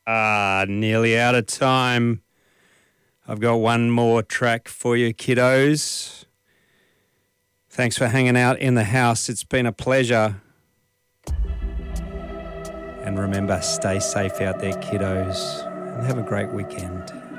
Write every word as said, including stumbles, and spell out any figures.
Ah, nearly out of time. I've got one more track for you, kiddos. Thanks for hanging out in the house. It's been a pleasure. And remember, stay safe out there, kiddos, and have a great weekend.